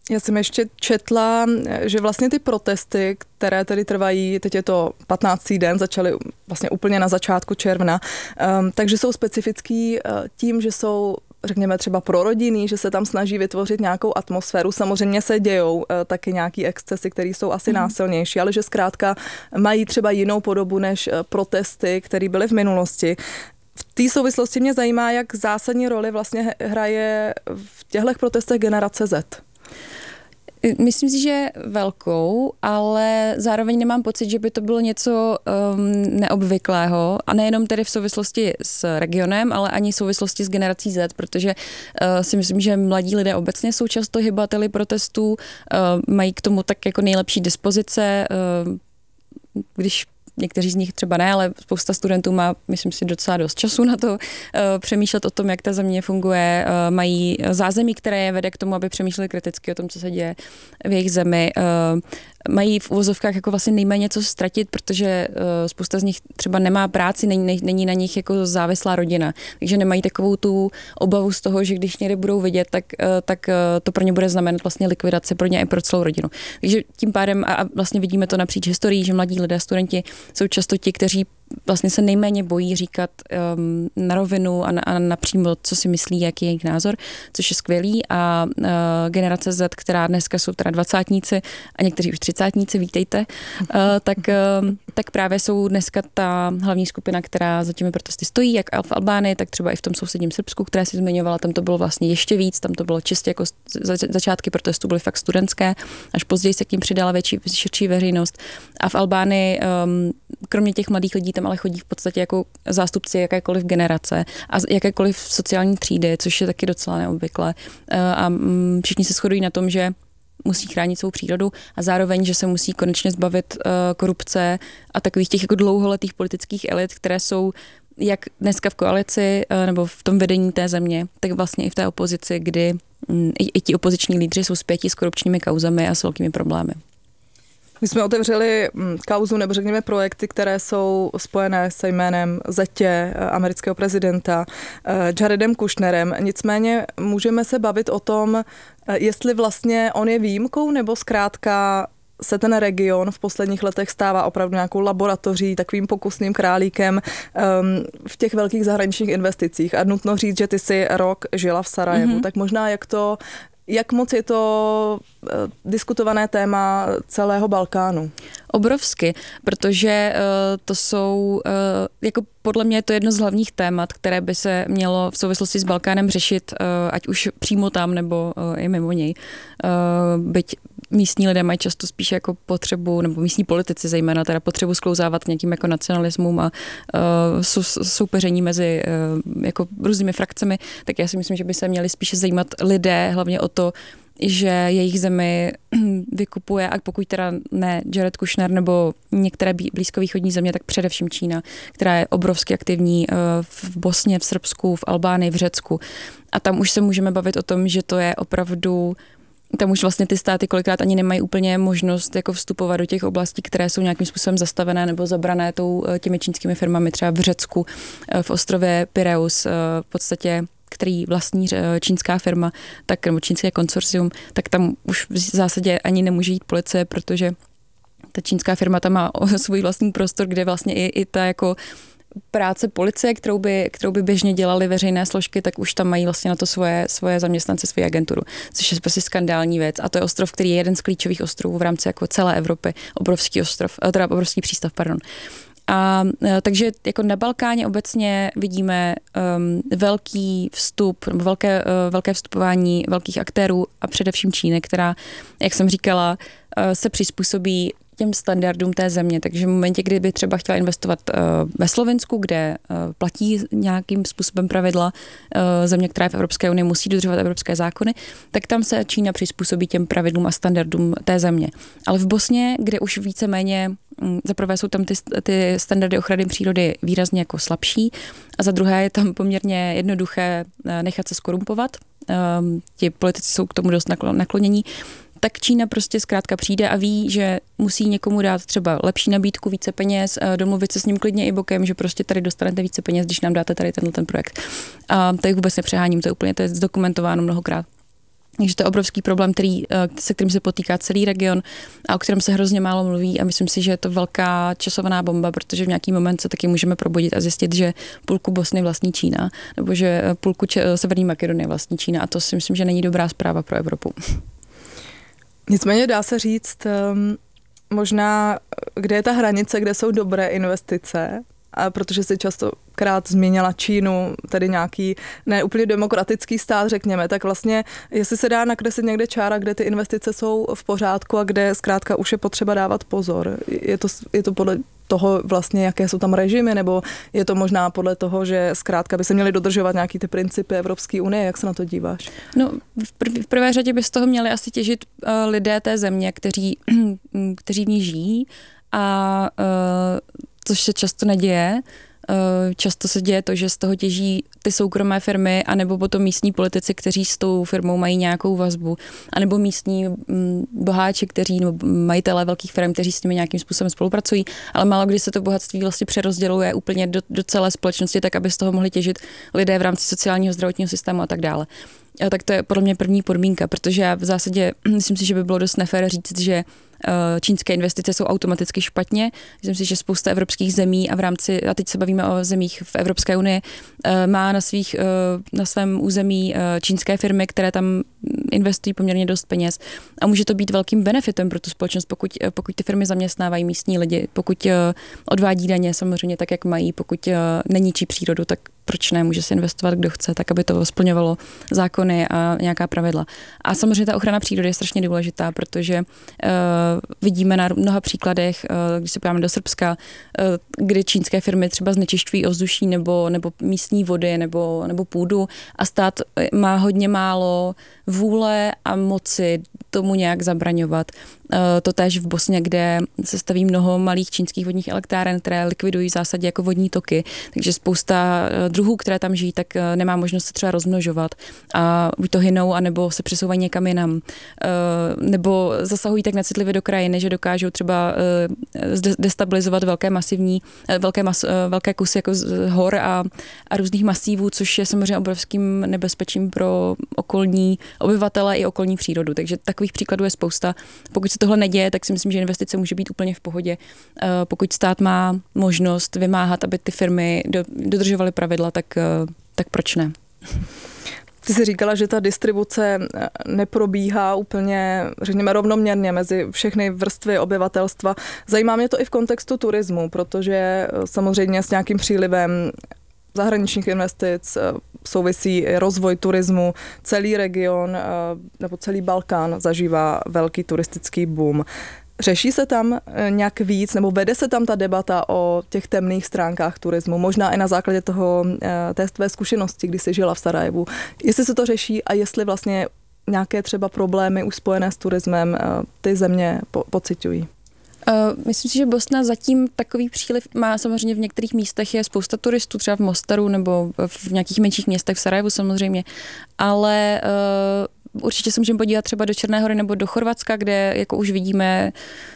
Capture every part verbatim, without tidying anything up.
Já jsem ještě četla, že vlastně ty protesty, které tedy trvají, teď je to patnáctý den, začaly vlastně úplně na začátku června, um, takže jsou specifický uh, tím, že jsou řekněme třeba prorodinný, že se tam snaží vytvořit nějakou atmosféru. Samozřejmě se dějou uh, taky nějaký excesy, které jsou asi mm. násilnější, ale že zkrátka mají třeba jinou podobu než uh, protesty, které byly v minulosti. V té souvislosti mě zajímá, jak zásadní roli vlastně hraje v těchto protestech generace Z. Myslím si, že velkou, ale zároveň nemám pocit, že by to bylo něco um, neobvyklého a nejenom tedy v souvislosti s regionem, ale ani v souvislosti s generací Z, protože uh, si myslím, že mladí lidé obecně jsou často hybateli protestů, uh, mají k tomu tak jako nejlepší dispozice, uh, když někteří z nich třeba ne, ale spousta studentů má, myslím si, docela dost času na to uh, přemýšlet o tom, jak ta země funguje. Uh, mají zázemí, které je vede k tomu, aby přemýšleli kriticky o tom, co se děje v jejich zemi. Uh, mají v uvozovkách jako vlastně nejméně co ztratit, protože uh, spousta z nich třeba nemá práci, není, není na nich jako závislá rodina. Takže nemají takovou tu obavu z toho, že když někde budou vidět, tak, uh, tak uh, to pro ně bude znamenat vlastně likvidaci pro ně i pro celou rodinu. Takže tím pádem, a, a vlastně vidíme to napříč historií, že mladí lidé, studenti jsou často ti, kteří vlastně se nejméně bojí říkat um, na rovinu a, na, a napřímo, co si myslí, jaký je jejich názor, což je skvělý. A uh, generace Z, která dneska jsou teda dvacátníci a někteří už třicátníci, vítejte, uh, tak, uh, tak právě jsou dneska ta hlavní skupina, která za těmi protesty stojí, jak v Albánii, tak třeba i v tom sousedním Srbsku, které si zmiňovala, tam to bylo vlastně ještě víc, tam to bylo čistě jako za, začátky protestů byly fakt studentské, až později se k tím přidala větší, širší veřejnost. A v Albánii, um, kromě těch mladých lidí, tam ale chodí v podstatě jako zástupci jakékoliv generace a jakékoliv sociální třídy, což je taky docela neobvyklé. A všichni se shodují na tom, že musí chránit svou přírodu a zároveň, že se musí konečně zbavit korupce a takových těch jako dlouholetých politických elit, které jsou jak dneska v koalici nebo v tom vedení té země, tak vlastně i v té opozici, kdy i, i ti opoziční lídři jsou spjati s korupčními kauzami a s velkými problémy. My jsme otevřeli kauzu nebo řekněme projekty, které jsou spojené se jménem zetě amerického prezidenta Jaredem Kushnerem. Nicméně můžeme se bavit o tom, jestli vlastně on je výjimkou nebo zkrátka se ten region v posledních letech stává opravdu nějakou laboratoří, takovým pokusným králíkem um, v těch velkých zahraničních investicích. A nutno říct, že ty jsi rok žila v Sarajevu, mm-hmm. tak možná jak to Jak moc je to uh, diskutované téma celého Balkánu? Obrovsky, protože uh, to jsou, uh, jako podle mě je to jedno z hlavních témat, které by se mělo v souvislosti s Balkánem řešit, uh, ať už přímo tam, nebo uh, i mimo něj. Uh, byť místní lidé mají často spíš jako potřebu, nebo místní politici zejména, teda potřebu sklouzávat k nějakým jako nacionalismům a uh, sou, soupeření mezi uh, jako různými frakcemi, tak já si myslím, že by se měli spíše zajímat lidé, hlavně o to, že jejich zemi vykupuje, a pokud teda ne Jared Kushner nebo některé blízkovýchodní země, tak především Čína, která je obrovsky aktivní v Bosně, v Srbsku, v Albánii, v Řecku. A tam už se můžeme bavit o tom, že to je opravdu, tam už vlastně ty státy kolikrát ani nemají úplně možnost jako vstupovat do těch oblastí, které jsou nějakým způsobem zastavené nebo zabrané tou, těmi čínskými firmami, třeba v Řecku, v ostrově Pireus, v podstatě který vlastní čínská firma, tak, nebo čínské konsorcium, tak tam už v zásadě ani nemůže jít policie, protože ta čínská firma tam má svůj vlastní prostor, kde vlastně i, i ta jako práce policie, kterou by, kterou by běžně dělaly veřejné složky, tak už tam mají vlastně na to svoje, svoje zaměstnance, svoji agenturu, což je prostě skandální věc. A to je ostrov, který je jeden z klíčových ostrovů v rámci jako celé Evropy, obrovský ostrov, teda obrovský přístav, pardon. A takže jako na Balkáně obecně vidíme um, velký vstup, velké, uh, velké vstupování velkých aktérů a především Číny, která, jak jsem říkala, uh, se přizpůsobí těm standardům té země. Takže v momentě, kdyby třeba chtěla investovat uh, ve Slovinsku, kde uh, platí nějakým způsobem pravidla, uh, země, která je v Evropské unii, musí dodržovat evropské zákony, tak tam se Čína přizpůsobí těm pravidlům a standardům té země. Ale v Bosně, kde už víceméně za prvé jsou tam ty, ty standardy ochrany přírody výrazně jako slabší a za druhé je tam poměrně jednoduché nechat se skorumpovat. Um, ti politici jsou k tomu dost naklonění. Tak Čína prostě zkrátka přijde a ví, že musí někomu dát třeba lepší nabídku, více peněz, domluvit se s ním klidně i bokem, že prostě tady dostanete více peněz, když nám dáte tady tenhle ten projekt. A to vůbec nepřeháním, to je úplně to je zdokumentováno mnohokrát. Takže to je obrovský problém, který, se kterým se potýká celý region a o kterém se hrozně málo mluví a myslím si, že je to velká časovaná bomba, protože v nějaký moment se taky můžeme probudit a zjistit, že půlku Bosny vlastní Čína nebo že půlku Severní Makedonie vlastní Čína a to si myslím, že není dobrá zpráva pro Evropu. Nicméně dá se říct, možná, kde je ta hranice, kde jsou dobré investice, a protože si častokrát zmínila Čínu, tedy nějaký ne úplně demokratický stát, řekněme, tak vlastně, jestli se dá nakreslit někde čára, kde ty investice jsou v pořádku a kde zkrátka už je potřeba dávat pozor. Je to, je to podle toho vlastně, jaké jsou tam režimy, nebo je to možná podle toho, že zkrátka by se měly dodržovat nějaký ty principy Evropské unie, jak se na to díváš? No, v, prv, v prvé řadě by z toho měli asi těžit uh, lidé té země, kteří, kteří v ní žijí a uh, což se často neděje. Často se děje to, že z toho těží ty soukromé firmy anebo potom místní politici, kteří s tou firmou mají nějakou vazbu, anebo místní boháči, kteří, nebo majitelé velkých firm, kteří s nimi nějakým způsobem spolupracují, ale málo kdy se to bohatství vlastně přerozděluje úplně do, do celé společnosti, tak aby z toho mohli těžit lidé v rámci sociálního zdravotního systému a tak dále. A tak to je podle mě první podmínka, protože já v zásadě myslím si, že by bylo dost nefér říct, že čínské investice jsou automaticky špatně. Myslím si, že spousta evropských zemí a v rámci, a teď se bavíme o zemích v Evropské unii, má na, svých, na svém území čínské firmy, které tam investují poměrně dost peněz a může to být velkým benefitem pro tu společnost, pokud, pokud ty firmy zaměstnávají místní lidi, pokud odvádí daně samozřejmě tak, jak mají, pokud neníčí přírodu, tak proč ne, může se investovat kdo chce, tak aby to splňovalo zákony a nějaká pravidla. A samozřejmě ta ochrana přírody je strašně důležitá, protože uh, vidíme na mnoha příkladech, uh, když se podíváme do Srbska, uh, kdy čínské firmy třeba znečišťují ovzduší nebo, nebo místní vody nebo, nebo půdu a stát má hodně málo vůle a moci tomu nějak zabraňovat. To též v Bosně, kde se staví mnoho malých čínských vodních elektráren, které likvidují v zásadě jako vodní toky, takže spousta druhů, které tam žijí, tak nemá možnost se třeba rozmnožovat a buď to hynou, anebo se přesouvají někam jinam. Nebo zasahují tak necitlivě do krajiny, že dokážou třeba destabilizovat velké masivní, velké, mas, velké kusy jako z hor a, a různých masívů, což je samozřejmě obrovským nebezpečím pro okolní obyvatele i okolní přírodu. Takže takových příkladů je spousta. Pokud se tohle neděje, tak si myslím, že investice může být úplně v pohodě. Pokud stát má možnost vymáhat, aby ty firmy dodržovaly pravidla, tak, tak proč ne? Ty jsi říkala, že ta distribuce neprobíhá úplně, řekněme, rovnoměrně mezi všechny vrstvy obyvatelstva. Zajímá mě to i v kontextu turismu, protože samozřejmě s nějakým přílivem zahraničních investic souvisí rozvoj turismu. Celý region nebo celý Balkán zažívá velký turistický boom. Řeší se tam nějak víc, nebo vede se tam ta debata o těch temných stránkách turismu, možná i na základě toho, té tvé zkušenosti, kdy jsi žila v Sarajevu. Jestli se to řeší a jestli vlastně nějaké třeba problémy už spojené s turismem ty země po- pociťují? Uh, myslím si, že Bosna zatím takový příliv má. Samozřejmě v některých místech je spousta turistů, třeba v Mostaru nebo v nějakých menších městech, v Sarajevu samozřejmě, ale uh, určitě se můžeme podívat třeba do Černé Hory nebo do Chorvatska, kde jako už vidíme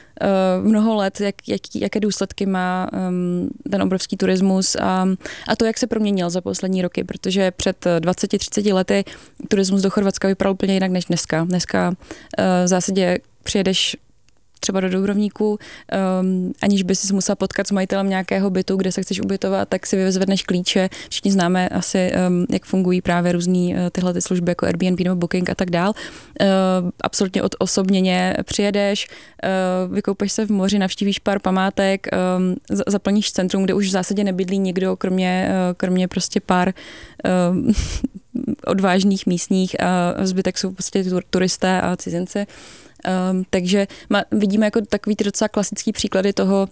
uh, mnoho let, jak, jak, jaké důsledky má um, ten obrovský turismus a, a to, jak se proměnil za poslední roky, protože před dvaceti třiceti lety turismus do Chorvatska vypadal úplně jinak než dneska. Dneska uh, v zásadě přijedeš třeba do Dubrovníku, um, aniž by si musela potkat s majitelem nějakého bytu, kde se chceš ubytovat, tak si vyzvedneš klíče. Všichni známe asi, um, jak fungují právě různý uh, tyhle ty služby jako Airbnb nebo Booking a tak dál. Uh, absolutně odosobněně přijedeš, uh, vykoupeš se v moři, navštívíš pár památek, um, zaplníš centrum, kde už v zásadě nebydlí nikdo, kromě, uh, kromě prostě pár um, odvážných místních a zbytek jsou prostě turisté a cizinci. Um, takže ma, vidíme jako takový ty docela klasický příklady toho,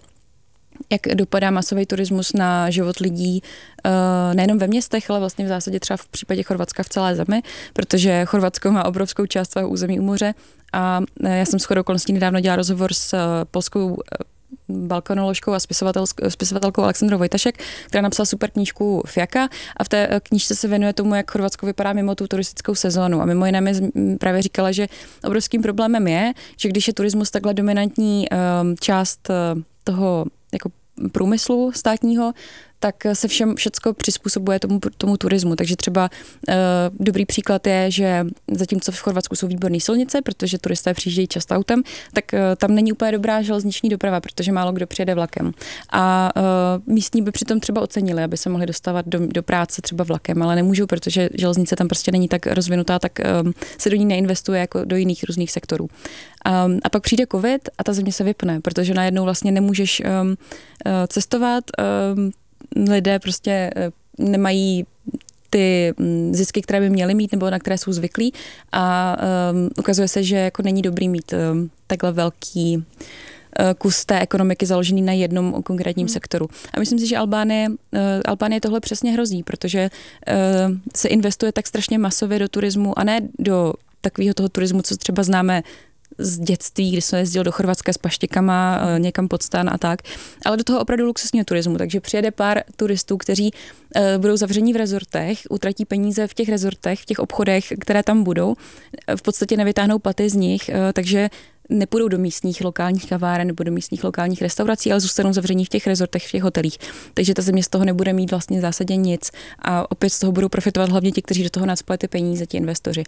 jak dopadá masový turismus na život lidí uh, nejenom ve městech, ale vlastně v zásadě třeba v případě Chorvatska v celé zemi, protože Chorvatsko má obrovskou část svého území u moře a uh, já jsem shodou okolností nedávno dělala rozhovor s uh, polskou uh, balkanoložkou a spisovatelkou Alexandrou Vojtašek, která napsala super knížku Fjaka a v té knížce se věnuje tomu, jak Chorvatsko vypadá mimo tu turistickou sezónu. A mimo jiné mi právě říkala, že obrovským problémem je, že když je turismus takhle dominantní um, část uh, toho jako průmyslu státního, tak se všem všecko přizpůsobuje tomu, tomu turismu. Takže třeba uh, dobrý příklad je, že zatímco v Chorvatsku jsou výborné silnice, protože turisté přijíždějí často autem, tak uh, tam není úplně dobrá železniční doprava, protože málo kdo přijede vlakem. A uh, místní by přitom třeba ocenili, aby se mohli dostávat do, do práce třeba vlakem, ale nemůžou, protože železnice tam prostě není tak rozvinutá, tak um, se do ní neinvestuje jako do jiných různých sektorů. Um, a pak přijde covid a ta země se vypne, protože najednou vlastně nemůžeš um, uh, cestovat, um, lidé prostě uh, nemají ty um, zisky, které by měly mít nebo na které jsou zvyklí a um, ukazuje se, že jako není dobrý mít um, takhle velký uh, kus té ekonomiky založený na jednom konkrétním hmm. sektoru. A myslím si, že Albánie, uh, Albánie tohle přesně hrozí, protože uh, se investuje tak strašně masově do turismu a ne do takového toho turismu, co třeba známe z dětství, kdy jsem jezdil do Chorvatska s paštěkama, někam pod stan a tak, ale do toho opravdu luxusního turismu. Takže přijede pár turistů, kteří uh, budou zavření v rezortech, utratí peníze v těch rezortech, v těch obchodech, které tam budou, v podstatě nevytáhnou paty z nich, uh, takže nepůjdou do místních lokálních kaváren nebo do místních lokálních restaurací, ale zůstanou zavření v těch rezortech, v těch hotelích. Takže ta země z toho nebude mít vlastně v zásadě nic a opět z toho budou profitovat hlavně ti, kteří do toho nacpali ty peníze, ti investoři.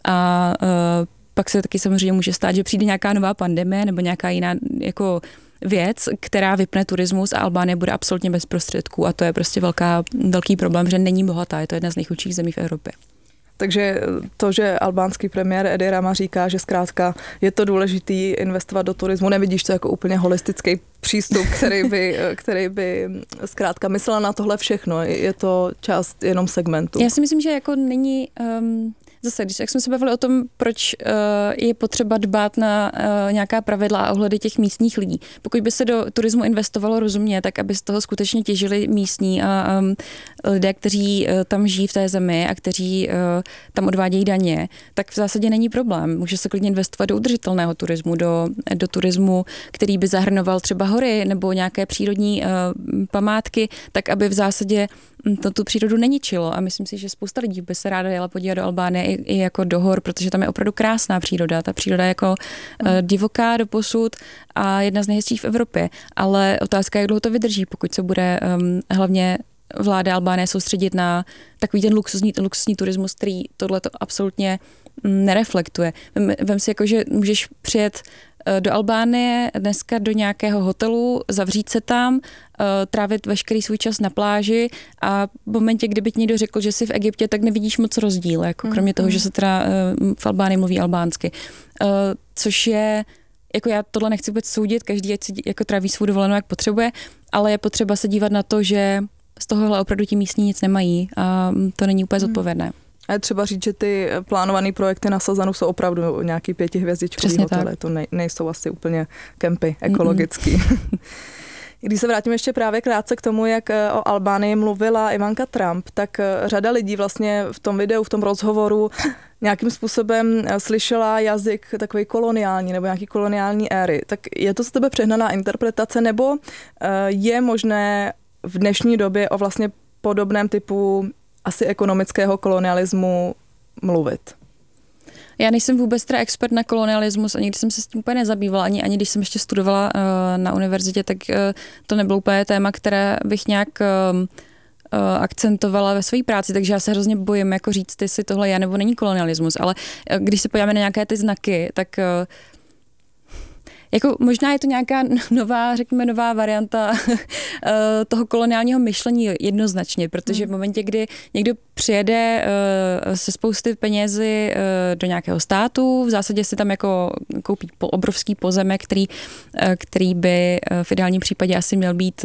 A uh, pak se taky samozřejmě může stát, že přijde nějaká nová pandemie nebo nějaká jiná jako věc, která vypne turismus a Albánie bude absolutně bez prostředků a to je prostě velká, velký problém, že není bohatá, je to jedna z nejchudších zemí v Evropě. Takže to, že albánský premiér Edi Rama říká, že zkrátka je to důležitý investovat do turismu, nevidíš to jako úplně holistický přístup, který by, který by zkrátka myslel na tohle všechno. Je to část jenom segmentu. Já si myslím, že jako není... Um... Zase, když jak jsme se bavili o tom, proč uh, je potřeba dbát na uh, nějaká pravidla a ohledy těch místních lidí. Pokud by se do turismu investovalo rozumně, tak aby z toho skutečně těžili místní a um, lidé, kteří uh, tam žijí v té zemi a kteří uh, tam odvádějí daně, tak v zásadě není problém. Může se klidně investovat do udržitelného turismu, do, do turismu, který by zahrnoval třeba hory nebo nějaké přírodní uh, památky, tak aby v zásadě to tu přírodu neničilo a myslím si, že spousta lidí by se ráda jela podívat do Albánie i, i jako do hor, protože tam je opravdu krásná příroda. Ta příroda je jako mm. uh, divoká doposud a jedna z nejhezčích v Evropě. Ale otázka je, jak dlouho to vydrží, pokud se bude um, hlavně vláda Albánie soustředit na takový ten luxusní, luxusní turismus, který tohleto absolutně um, nereflektuje. Vem, vem si jako, že můžeš přijet do Albánie, dneska do nějakého hotelu, zavřít se tam, trávit veškerý svůj čas na pláži a v momentě, kdyby ti někdo řekl, že jsi v Egyptě, tak nevidíš moc rozdíl, jako kromě toho, že se teda v Albánii mluví albánsky. Což je, jako já tohle nechci vůbec soudit, každý ať si jako tráví svou dovolenou, jak potřebuje, ale je potřeba se dívat na to, že z tohohle opravdu ti místní nic nemají a to není úplně zodpovědné. A je třeba říct, že ty plánované projekty na Sazanu jsou opravdu nějaký pětihvězdičkový hotely. To ne, nejsou asi úplně kempy ekologický. Mm-mm. Když se vrátím ještě právě krátce k tomu, jak o Albánii mluvila Ivanka Trump, tak řada lidí vlastně v tom videu, v tom rozhovoru nějakým způsobem slyšela jazyk takový koloniální nebo nějaký koloniální éry. Tak je to z tebe přehnaná interpretace nebo je možné v dnešní době o vlastně podobném typu asi ekonomického kolonialismu mluvit? Já nejsem vůbec teda expert na kolonialismus, ani když jsem se s tím úplně nezabývala, ani, ani když jsem ještě studovala uh, na univerzitě, tak uh, to nebylo úplně téma, které bych nějak uh, uh, akcentovala ve své práci, takže já se hrozně bojím jako říct, jestli tohle je nebo není kolonialismus, ale uh, když se podíváme na nějaké ty znaky, tak uh, jako možná je to nějaká nová, řekněme, nová varianta toho koloniálního myšlení jednoznačně, protože v momentě, kdy někdo přijede se spousty penězi do nějakého státu, v zásadě si tam jako koupí obrovský pozemek, který, který by v ideálním případě asi měl být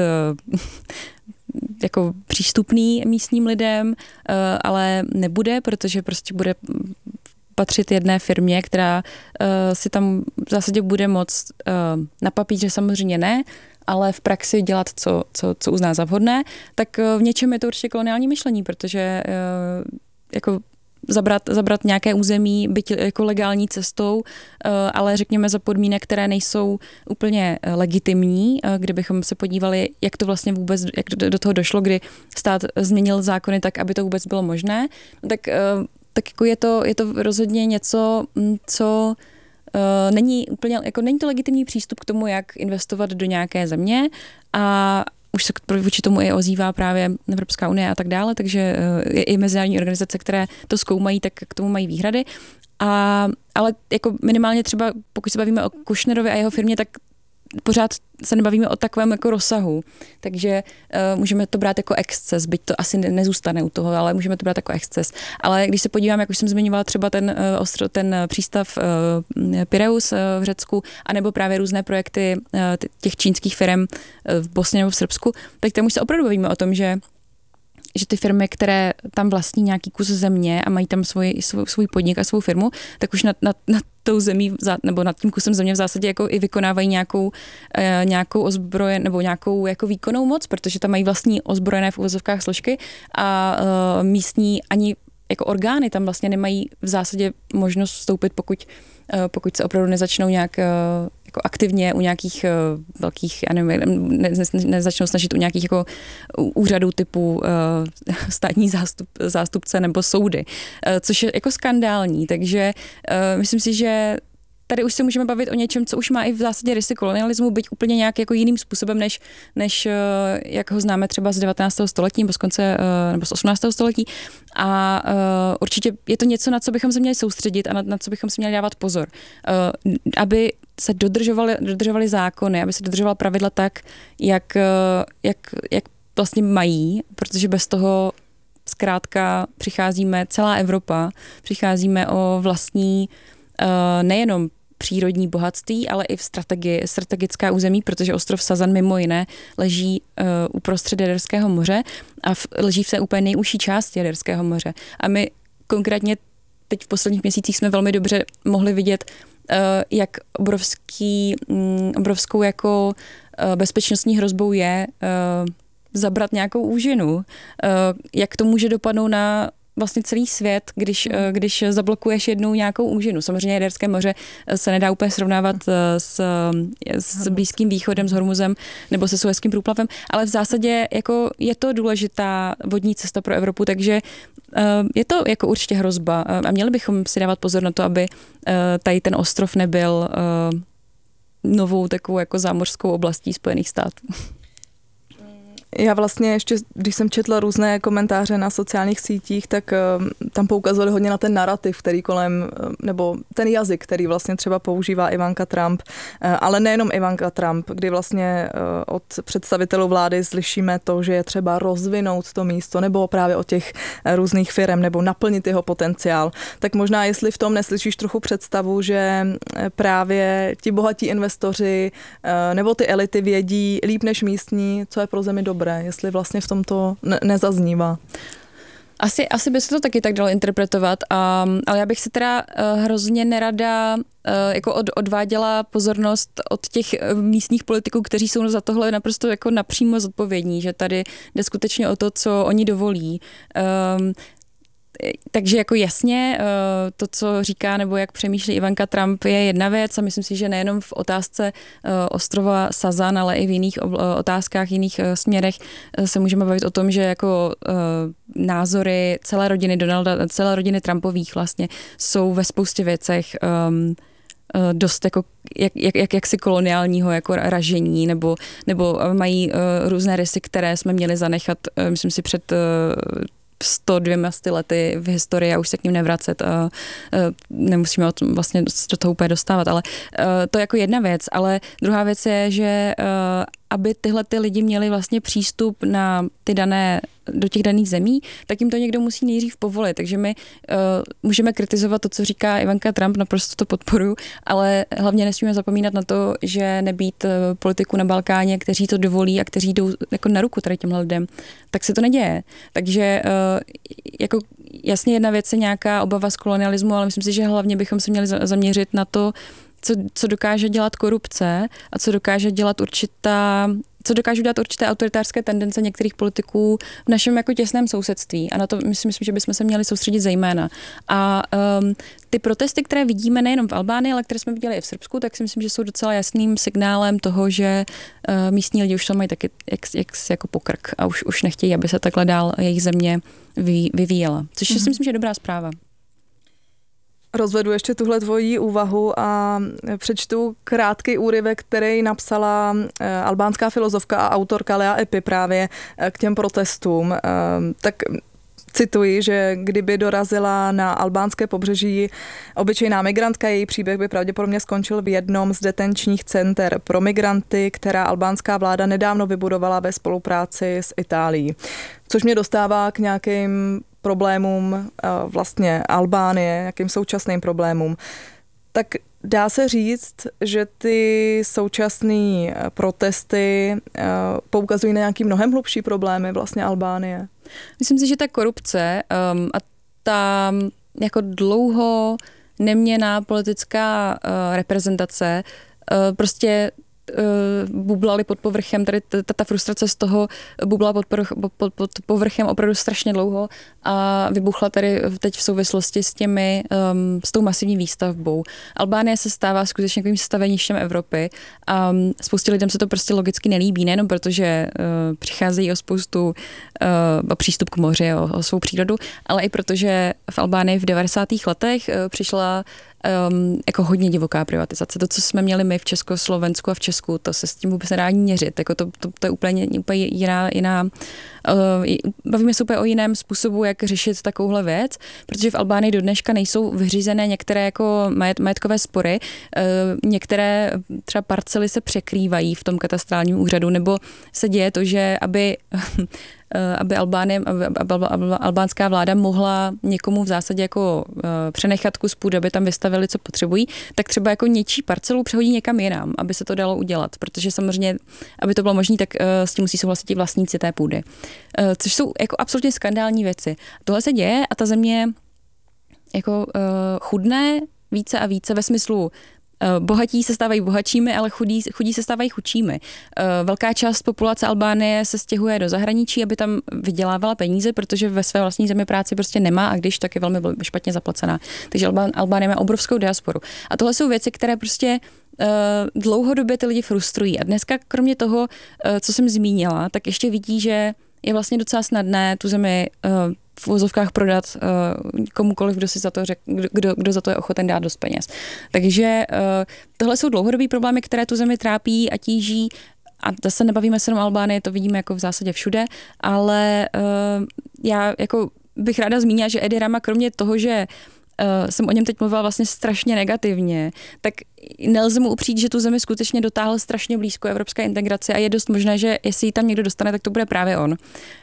jako přístupný místním lidem, ale nebude, protože prostě bude patřit jedné firmě, která uh, si tam v zásadě bude moct uh, na papíře samozřejmě ne, ale v praxi dělat, co, co, co uzná za vhodné, tak uh, v něčem je to určitě koloniální myšlení, protože uh, jako zabrat, zabrat nějaké území, byť jako legální cestou, uh, ale řekněme za podmínek, které nejsou úplně legitimní, uh, kdybychom se podívali, jak to vlastně vůbec, jak do, do toho došlo, kdy stát změnil zákony tak, aby to vůbec bylo možné, tak uh, tak jako je to, je to rozhodně něco, co uh, není úplně, jako není to legitimní přístup k tomu, jak investovat do nějaké země a už se vůči tomu i ozývá právě Evropská unie a tak dále, takže uh, i mezinárodní organizace, které to zkoumají, tak k tomu mají výhrady. A, ale jako minimálně třeba, pokud se bavíme o Kushnerovi a jeho firmě, tak pořád se nebavíme o takovém jako rozsahu, takže uh, můžeme to brát jako exces, byť to asi ne, nezůstane u toho, ale můžeme to brát jako exces. Ale když se podívám, jak už jsem zmiňovala, třeba ten, uh, ostro, ten přístav uh, Pireus uh, v Řecku, anebo právě různé projekty uh, těch čínských firm uh, v Bosně nebo v Srbsku, tak tam už se opravdu bavíme o tom, že že ty firmy, které tam vlastní nějaký kus země a mají tam svůj, svůj, svůj podnik a svou firmu, tak už nad, nad, nad tou zemí, nebo nad tím kusem země v zásadě jako i vykonávají nějakou, eh, nějakou ozbrojen, nebo nějakou jako výkonnou moc, protože tam mají vlastní ozbrojené v uvozovkách složky a eh, místní ani jako orgány tam vlastně nemají v zásadě možnost vstoupit, pokud, eh, pokud se opravdu nezačnou nějak eh, jako aktivně u nějakých uh, velkých, já nevím, ne, ne, nezačnou snažit u nějakých jako úřadů typu uh, státní zástup, zástupce nebo soudy, uh, což je jako skandální, takže uh, myslím si, že tady už se můžeme bavit o něčem, co už má i v zásadě rysy kolonialismu, byť úplně nějak jako jiným způsobem, než, než jak ho známe třeba z devatenáctého století nebo z konce, nebo z osmnáctého století. A uh, určitě je to něco, na co bychom se měli soustředit a na, na co bychom si měli dávat pozor. Uh, aby se dodržovaly, dodržovaly zákony, aby se dodržovala pravidla tak, jak, jak, jak vlastně mají, protože bez toho zkrátka přicházíme, celá Evropa, přicházíme o vlastní uh, nejenom přírodní bohatství, ale i v strategii, strategická území, protože ostrov Sazan mimo jiné leží uh, uprostřed Jaderského moře a v, leží v té úplně nejúžší části Jaderského moře. A my konkrétně teď v posledních měsících jsme velmi dobře mohli vidět, uh, jak obrovský, um, obrovskou jako uh, bezpečnostní hrozbou je uh, zabrat nějakou úžinu. Uh, jak to může dopadnout na vlastně celý svět, když, když zablokuješ jednou nějakou úžinu. Samozřejmě Jaderské moře se nedá úplně srovnávat s, s Blízkým východem, s Hormuzem nebo se Suezským průplavem, ale v zásadě jako je to důležitá vodní cesta pro Evropu, takže je to jako určitě hrozba a měli bychom si dávat pozor na to, aby tady ten ostrov nebyl novou takovou jako zámořskou oblastí Spojených států. Já vlastně ještě, když jsem četla různé komentáře na sociálních sítích, tak uh, tam poukazovali hodně na ten narrativ, který kolem, uh, nebo ten jazyk, který vlastně třeba používá Ivanka Trump, uh, ale nejenom Ivanka Trump, kdy vlastně uh, od představitelů vlády slyšíme to, že je třeba rozvinout to místo, nebo právě od těch uh, různých firem, nebo naplnit jeho potenciál. Tak možná, jestli v tom neslyšíš trochu představu, že uh, právě ti bohatí investoři uh, nebo ty elity vědí líp než místní, co je pro zemi dobré, jestli vlastně v tomto ne- nezaznívá. Asi, asi by se to taky tak dalo interpretovat, a, ale já bych si teda uh, hrozně nerada uh, jako od, odváděla pozornost od těch uh, místních politiků, kteří jsou za tohle naprosto jako napřímo zodpovědní, že tady jde skutečně o to, co oni dovolí. Um, Takže jako jasně to, co říká nebo jak přemýšlí Ivanka Trump, je jedna věc a myslím si, že nejenom v otázce ostrova Sazan, ale i v jiných otázkách, jiných směrech se můžeme bavit o tom, že jako názory celé rodiny Donalda, celé rodiny Trumpových vlastně jsou ve spoustě věcech um, dost jako jak, jak, jak, jaksi koloniálního jako ražení, nebo, nebo mají uh, různé rysy, které jsme měli zanechat, uh, myslím si, před uh, sto dvěma sty lety v historii a už se k ním nevracet. A, a nemusíme o tom vlastně do toho úplně dostávat, ale a, to je jako jedna věc. Ale druhá věc je, že a, aby tyhle ty lidi měli vlastně přístup na ty dané, do těch daných zemí, tak jim to někdo musí nejdřív povolit. Takže my uh, můžeme kritizovat to, co říká Ivanka Trump, naprosto to podporuji, ale hlavně nesmíme zapomínat na to, že nebýt uh, politiků na Balkáně, kteří to dovolí a kteří jdou jako na ruku tady těmhle lidem, tak se to neděje. Takže uh, jako jasně jedna věc je nějaká obava z kolonialismu, ale myslím si, že hlavně bychom se měli zaměřit na to, Co, co dokáže dělat korupce a co dokáže dělat určitá, co dokážou dělat určité autoritářské tendence některých politiků v našem jako těsném sousedství. A na to myslím, myslím že bychom se měli soustředit zejména. A um, ty protesty, které vidíme nejenom v Albánii, ale které jsme viděli i v Srbsku, tak si myslím, že jsou docela jasným signálem toho, že uh, místní lidi už to mají taky jak, jak, jako pokrk a už, už nechtějí, aby se takhle dál jejich země vy, vyvíjela. Což mm-hmm. si myslím, že je dobrá zpráva. Rozvedu ještě tuhle tvoji úvahu a přečtu krátký úryvek, který napsala albánská filozofka a autorka Lea Epi právě k těm protestům. Tak cituji, že kdyby dorazila na albánské pobřeží obyčejná migrantka, její příběh by pravděpodobně skončil v jednom z detenčních center pro migranty, která albánská vláda nedávno vybudovala ve spolupráci s Itálií. Což mě dostává k nějakým problémům vlastně Albánie, nějakým současným problémům. Tak dá se říct, že ty současné protesty poukazují na nějaký mnohem hlubší problémy vlastně Albánie? Myslím si, že ta korupce um, a ta jako dlouho neměnná politická uh, reprezentace uh, prostě bublali pod povrchem, tady ta, ta frustrace z toho bublala pod, pod, pod povrchem opravdu strašně dlouho a vybuchla tady teď v souvislosti s těmi, um, s tou masivní výstavbou. Albánie se stává skutečně takovým staveništěm Evropy a spoustě lidem se to prostě logicky nelíbí, nejenom protože uh, přicházejí o spoustu uh, o přístup k moři, o, o svou přírodu, ale i protože v Albánii v devadesátých letech uh, přišla Um, jako hodně divoká privatizace. To, co jsme měli my v Československu a v Česku, to se s tím vůbec nedá měřit. Jako to, to, to je úplně, úplně jiná, jiná uh, bavíme se úplně o jiném způsobu, jak řešit takovouhle věc, protože v Albánii do dneška nejsou vyřízené některé jako majet, majetkové spory, uh, některé třeba parcely se překrývají v tom katastrálním úřadu, nebo se děje to, že aby aby, Albánie, aby, aby, aby albánská vláda mohla někomu v zásadě jako uh, přenechat kus půdy, aby tam vystavili, co potřebují, tak třeba jako něčí parcelu přehodí někam jinam, aby se to dalo udělat, protože samozřejmě, aby to bylo možné, tak uh, s tím musí souhlasit i vlastníci té půdy. Uh, což jsou jako absolutně skandální věci. Tohle se děje a ta země jako uh, chudne více a více ve smyslu bohatí se stávají bohatšími, ale chudí, chudí se stávají chudšími. Velká část populace Albánie se stěhuje do zahraničí, aby tam vydělávala peníze, protože ve své vlastní zemi práci prostě nemá a když, tak je velmi špatně zaplacená. Takže Albán, Albánie má obrovskou diasporu. A tohle jsou věci, které prostě uh, dlouhodobě ty lidi frustrují. A dneska kromě toho, uh, co jsem zmínila, tak ještě vidí, že je vlastně docela snadné tu zemi uh, v uvozovkách prodat uh, komukoliv, kdo si za to řek, kdo, kdo za to je ochoten dát dost peněz. Takže uh, tohle jsou dlouhodobý problémy, které tu zemi trápí a tíží. A zase nebavíme se jenom Albánii, to vidíme jako v zásadě všude, ale uh, já jako bych ráda zmínila, že Edi Rama kromě toho, že Uh, jsem o něm teď mluvila vlastně strašně negativně, tak nelze mu upřít, že tu zemi skutečně dotáhl strašně blízko evropské integraci a je dost možné, že jestli ji tam někdo dostane, tak to bude právě on. Uh,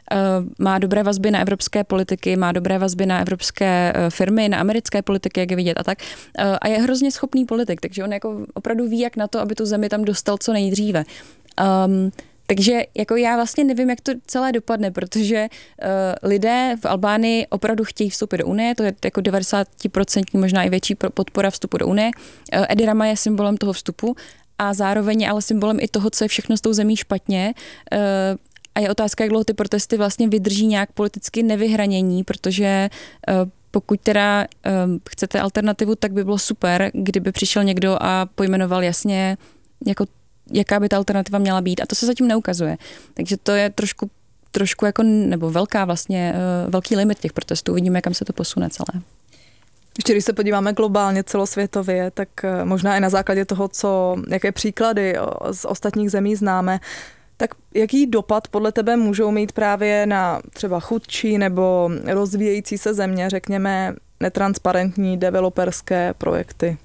má dobré vazby na evropské politiky, má dobré vazby na evropské uh, firmy, na americké politiky, jak je vidět a tak. Uh, a je hrozně schopný politik, takže on jako opravdu ví, jak na to, aby tu zemi tam dostal co nejdříve. Um, Takže jako já vlastně nevím, jak to celé dopadne, protože uh, lidé v Albánii opravdu chtějí vstoupit do Unie, to je jako devadesát procent, možná i větší podpora vstupu do Unie. Uh, Edi Rama je symbolem toho vstupu a zároveň je ale symbolem i toho, co je všechno s tou zemí špatně. Uh, a je otázka, jak dlouho ty protesty vlastně vydrží nějak politicky nevyhranění, protože uh, pokud teda uh, chcete alternativu, tak by bylo super, kdyby přišel někdo a pojmenoval jasně jako jaká by ta alternativa měla být. A to se zatím neukazuje. Takže to je trošku, trošku jako, nebo velká vlastně, velký limit těch protestů. Uvidíme, kam se to posune celé. Ještě když se podíváme globálně celosvětově, tak možná i na základě toho, co, jaké příklady z ostatních zemí známe, tak jaký dopad podle tebe můžou mít právě na třeba chudší nebo rozvíjející se země, řekněme, netransparentní developerské projekty?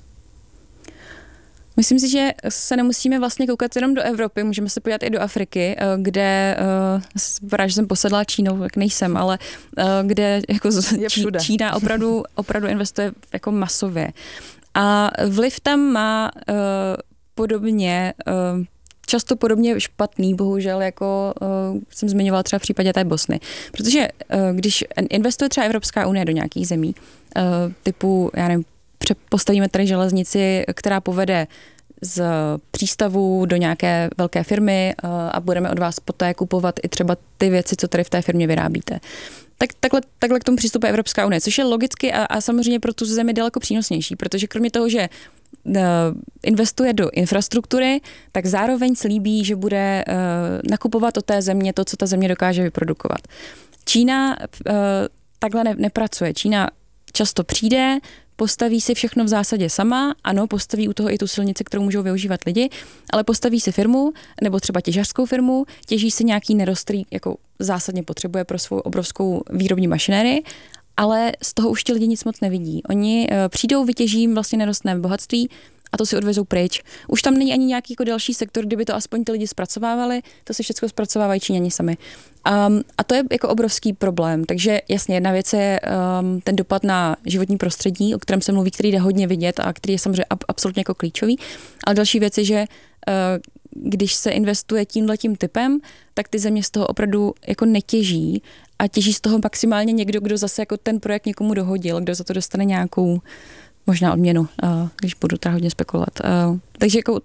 Myslím si, že se nemusíme vlastně koukat jenom do Evropy, můžeme se podívat i do Afriky, kde, vypadá, že jsem posedlá Čínou, tak nejsem, ale kde jako Čí, Čína opravdu, opravdu investuje jako masově. A vliv tam má uh, podobně, uh, často podobně špatný, bohužel, jako uh, jsem zmiňovala třeba v případě té Bosny. Protože uh, když investuje třeba Evropská unie do nějakých zemí, uh, typu, já nevím, postavíme tady železnici, která povede z přístavu do nějaké velké firmy a budeme od vás poté kupovat i třeba ty věci, co tady v té firmě vyrábíte. Tak takhle, takhle k tomu přistupuje Evropská unie, což je logicky a, a samozřejmě pro tu zemi daleko přínosnější, protože kromě toho, že uh, investuje do infrastruktury, tak zároveň slíbí, že bude uh, nakupovat od té země to, co ta země dokáže vyprodukovat. Čína uh, takhle ne, nepracuje. Čína často přijde, postaví si všechno v zásadě sama, ano, postaví u toho i tu silnici, kterou můžou využívat lidi, ale postaví si firmu, nebo třeba těžařskou firmu, těží si nějaký nerost, který jako zásadně potřebuje pro svou obrovskou výrobní mašinérii, ale z toho už ti lidi nic moc nevidí. Oni uh, přijdou, vytěží jim vlastně nerostné bohatství a to si odvezou pryč. Už tam není ani nějaký jako další sektor, kdyby to aspoň ty lidi zpracovávali, to si všechno zpracovávají Číňani sami. Um, a to je jako obrovský problém. Takže jasně, jedna věc je um, ten dopad na životní prostředí, o kterém se mluví, který jde hodně vidět a který je samozřejmě ab- absolutně jako klíčový. Ale další věc je, že uh, když se investuje tímhletím typem, tak ty země z toho opravdu jako netěží a těží z toho maximálně někdo, kdo zase jako ten projekt někomu dohodil, kdo za to dostane nějakou možná odměnu, uh, když budu teda hodně spekulovat. Uh, takže jako uh,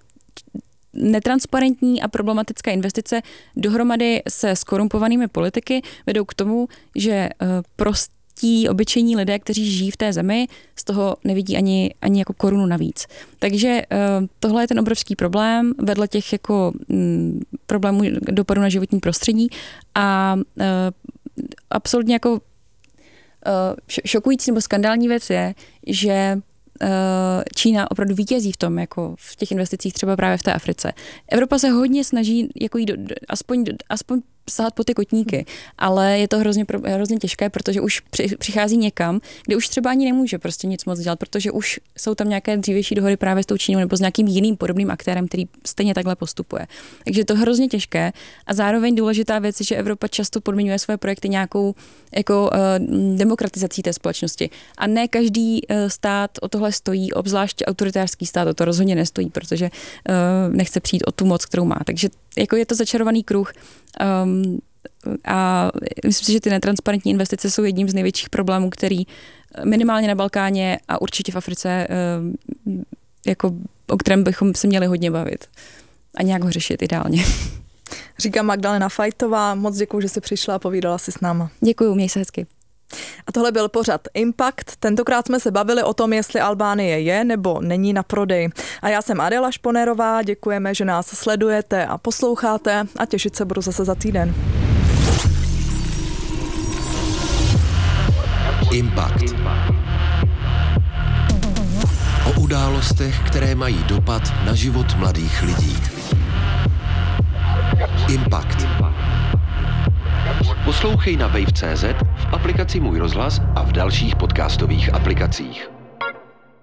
netransparentní a problematická investice dohromady se skorumpovanými politiky vedou k tomu, že uh, prostí, obyčejní lidé, kteří žijí v té zemi, z toho nevidí ani, ani jako korunu navíc. Takže uh, tohle je ten obrovský problém vedle těch jako m, problémů dopadu na životní prostředí a uh, absolutně jako šokující nebo skandální věc je, že Čína opravdu vítězí v tom, jako v těch investicích třeba právě v té Africe. Evropa se hodně snaží jako jít do, aspoň, aspoň sahat po ty kotníky, ale je to hrozně, hrozně těžké, protože už přichází někam, kde už třeba ani nemůže prostě nic moc dělat, protože už jsou tam nějaké dřívější dohody právě s tou Čínou nebo s nějakým jiným podobným aktérem, který stejně takhle postupuje. Takže je to hrozně těžké a zároveň důležitá věc je, že Evropa často podmiňuje své projekty nějakou jako uh, demokratizací té společnosti. A ne každý uh, stát o tohle stojí, obzvlášť autoritářský stát o to rozhodně nestojí, protože uh, nechce přijít o tu moc, kterou má. Takže jako je to začarovaný kruh. Um, a myslím si, že ty netransparentní investice jsou jedním z největších problémů, který minimálně na Balkáně a určitě v Africe, um, jako, o kterém bychom se měli hodně bavit a nějak ho řešit ideálně. Říká Magdalena Fajtová, moc děkuju, že jsi přišla a povídala si s náma. Děkuju, měj se hezky. A tohle byl pořad Impact. Tentokrát jsme se bavili o tom, jestli Albánie je nebo není na prodej. A já jsem Adela Šponérová, děkujeme, že nás sledujete a posloucháte a těšit se budu zase za týden. Impact. O událostech, které mají dopad na život mladých lidí. Impact. Poslouchej na wave tečka cé zet, v aplikaci Můj rozhlas a v dalších podcastových aplikacích.